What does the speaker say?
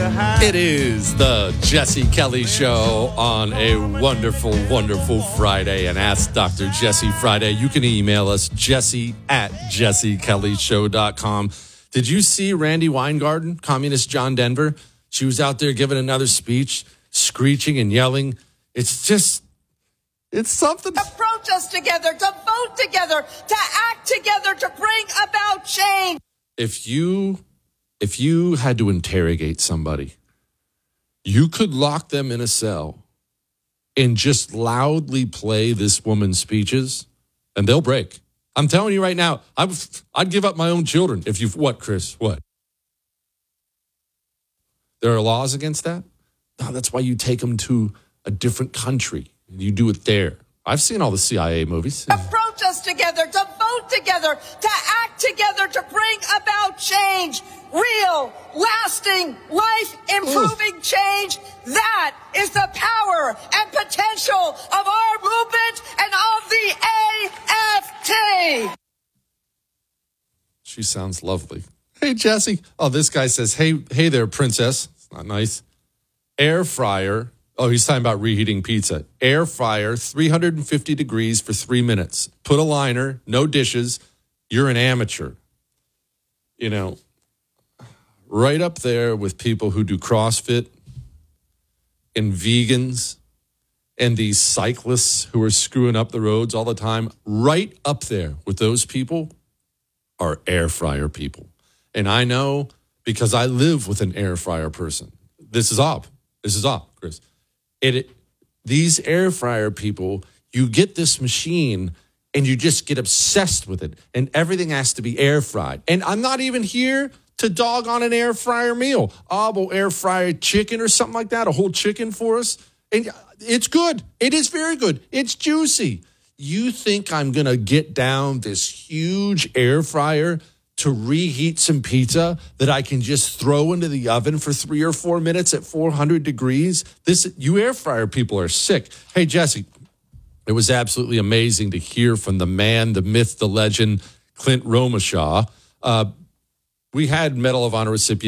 It is the Jesse Kelly Show on a wonderful, wonderful Friday. And Ask Dr. Jesse Friday. You can email us, jesse@jessekellyshow.com. Did you see Randy Weingarten, Communist John Denver? She was out there giving another speech, screeching and yelling. It's something. To protest together, to vote together, to act together, to bring about change. If you had to interrogate somebody, you could lock them in a cell and just loudly play this woman's speeches, and they'll break. I'm telling you right now, I'd give up my own children if you've... What, Chris? What? There are laws against that? No, that's why you take them to a different country. You do it there. I've seen all the CIA movies. To protest together, to vote together, to act together, to bring about change. Real, lasting, life-improving change. That is the power and potential of our movement and of the AFT. She sounds lovely. Hey, Jesse. Oh, this guy says, hey there, princess. It's not nice. Air fryer. Oh, he's talking about reheating pizza. Air fryer, 350 degrees for 3 minutes. Put a liner, no dishes. You're an amateur. You know, right up there with people who do CrossFit and vegans and these cyclists who are screwing up the roads all the time. Right up there with those people are air fryer people. And I know because I live with an air fryer person. This is up, Chris. These air fryer people, you get this machine and you just get obsessed with it, and everything has to be air fried. And I'm not even here to dog on an air fryer meal. Oh, we'll air fry chicken or something like that, a whole chicken for us. And it's good. It is very good. It's juicy. You think I'm going to get down this huge air fryer to reheat some pizza that I can just throw into the oven for 3 or 4 minutes at 400 degrees? You air fryer people are sick. Hey, Jesse, it was absolutely amazing to hear from the man, the myth, the legend, Clint Romashaw. We had Medal of Honor recipient